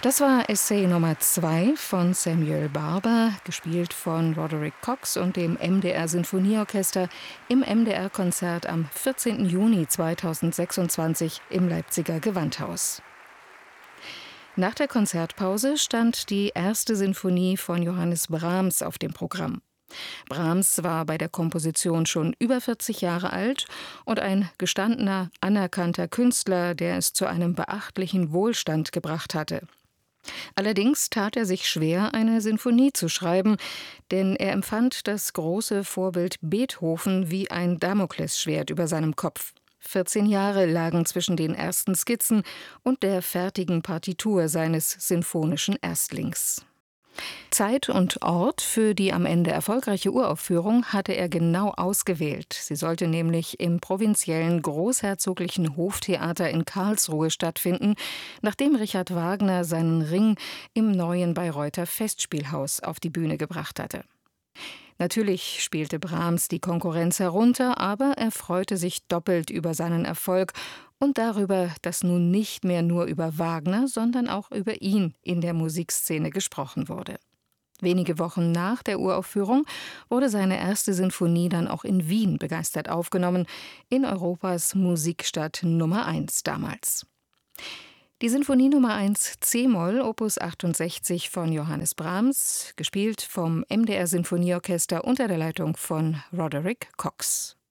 Das war Essay Nummer 2 von Samuel Barber, gespielt von Roderick Cox und dem MDR Sinfonieorchester im MDR-Konzert am 14. Juni 2026 im Leipziger Gewandhaus. Nach der Konzertpause stand die erste Sinfonie von Johannes Brahms auf dem Programm. Brahms war bei der Komposition schon über 40 Jahre alt und ein gestandener, anerkannter Künstler, der es zu einem beachtlichen Wohlstand gebracht hatte. Allerdings tat er sich schwer, eine Sinfonie zu schreiben, denn er empfand das große Vorbild Beethoven wie ein Damoklesschwert über seinem Kopf. 14 Jahre lagen zwischen den ersten Skizzen und der fertigen Partitur seines sinfonischen Erstlings. Zeit und Ort für die am Ende erfolgreiche Uraufführung hatte er genau ausgewählt. Sie sollte nämlich im provinziellen Großherzoglichen Hoftheater in Karlsruhe stattfinden, nachdem Richard Wagner seinen Ring im neuen Bayreuther Festspielhaus auf die Bühne gebracht hatte. Natürlich spielte Brahms die Konkurrenz herunter, aber er freute sich doppelt über seinen Erfolg und darüber, dass nun nicht mehr nur über Wagner, sondern auch über ihn in der Musikszene gesprochen wurde. Wenige Wochen nach der Uraufführung wurde seine erste Sinfonie dann auch in Wien begeistert aufgenommen, in Europas Musikstadt Nummer 1 damals. Die Sinfonie Nummer 1 c-Moll, Opus 68 von Johannes Brahms, gespielt vom MDR Sinfonieorchester unter der Leitung von Roderick Cox.